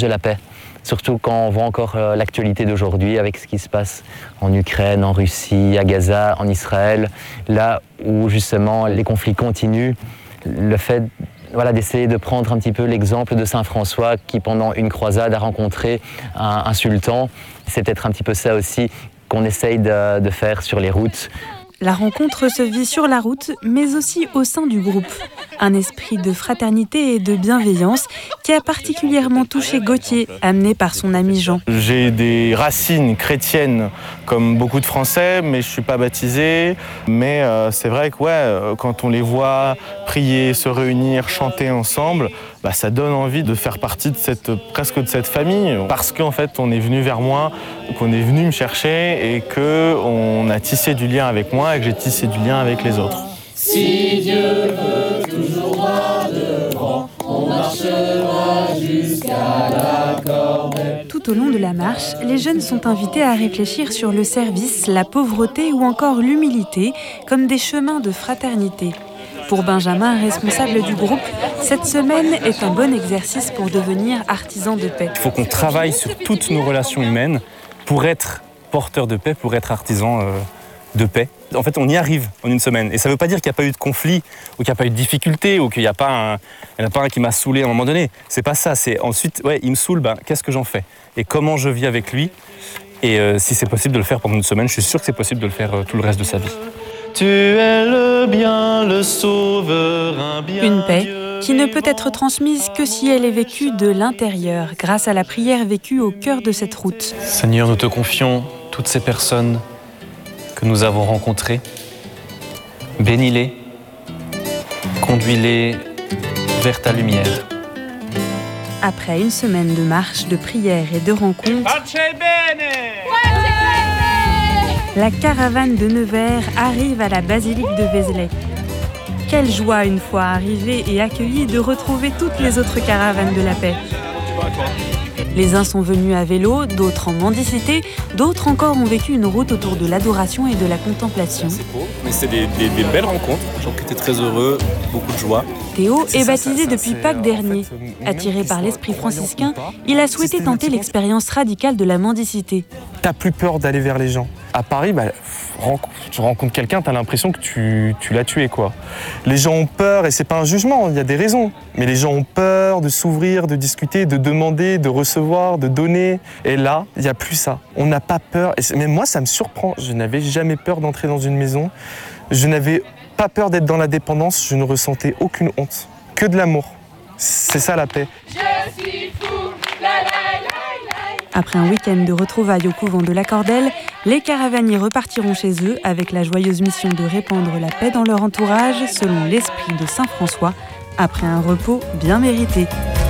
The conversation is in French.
de la paix. Surtout quand on voit encore l'actualité d'aujourd'hui avec ce qui se passe en Ukraine, en Russie, à Gaza, en Israël, là où justement les conflits continuent. Le fait d'essayer de prendre un petit peu l'exemple de Saint François qui pendant une croisade a rencontré un sultan, c'est peut-être un petit peu ça aussi qu'on essaye de faire sur les routes. La rencontre se vit sur la route, mais aussi au sein du groupe. Un esprit de fraternité et de bienveillance qui a particulièrement touché Gauthier, amené par son ami Jean. J'ai des racines chrétiennes comme beaucoup de Français, mais je ne suis pas baptisé. Mais c'est vrai que quand on les voit prier, se réunir, chanter ensemble, ça donne envie de faire partie de presque de cette famille. Parce qu'en fait, on est venu vers moi, qu'on est venu me chercher et qu'on a tissé du lien avec moi et que j'ai tissé du lien avec les autres. Si Dieu veut toujours droit devant, on marchera jusqu'à la corbeille. Tout au long de la marche, les jeunes sont invités à réfléchir sur le service, la pauvreté ou encore l'humilité comme des chemins de fraternité. Pour Benjamin, responsable du groupe, cette semaine est un bon exercice pour devenir artisan de paix. Il faut qu'on travaille sur toutes nos relations humaines pour être porteur de paix, pour être artisan de paix. En fait, on y arrive en une semaine. Et ça ne veut pas dire qu'il n'y a pas eu de conflit, ou qu'il n'y a pas eu de difficulté, ou qu'il n'y en a pas un qui m'a saoulé à un moment donné. C'est pas ça. C'est ensuite, il me saoule, qu'est-ce que j'en fais? Et comment je vis avec lui? Et si c'est possible de le faire pendant une semaine, je suis sûr que c'est possible de le faire tout le reste de sa vie. Tu es le bien, le sauveur, un bien. Une paix qui ne peut être transmise que si elle est vécue de l'intérieur, grâce à la prière vécue au cœur de cette route. Seigneur, nous te confions toutes ces personnes que nous avons rencontrées. Bénis-les, conduis-les vers ta lumière. Après une semaine de marche, de prière et de rencontres, la caravane de Nevers arrive à la basilique de Vézelay. Quelle joie, une fois arrivée et accueillie, de retrouver toutes les autres caravanes de la paix. Les uns sont venus à vélo, d'autres en mendicité, d'autres encore ont vécu une route autour de l'adoration et de la contemplation. C'est beau, mais c'est des belles rencontres. Les gens qui étaient très heureux, beaucoup de joie. Théo est baptisé depuis Pâques dernier. Attiré par l'esprit franciscain, il a souhaité tenter l'expérience radicale de la mendicité. T'as plus peur d'aller vers les gens. À Paris, tu rencontres quelqu'un, t'as l'impression que tu l'as tué, quoi. Les gens ont peur, et c'est pas un jugement, il y a des raisons. Mais les gens ont peur de s'ouvrir, de discuter, de demander, de recevoir, de donner. Et là, il n'y a plus ça. On n'a pas peur. Et même moi, ça me surprend. Je n'avais jamais peur d'entrer dans une maison. Je n'avais pas peur d'être dans la dépendance. Je ne ressentais aucune honte. Que de l'amour. C'est ça la paix. Je suis fou, la la la. Après un week-end de retrouvailles au couvent de la Cordelle, les caravaniers repartiront chez eux avec la joyeuse mission de répandre la paix dans leur entourage selon l'esprit de Saint François, après un repos bien mérité.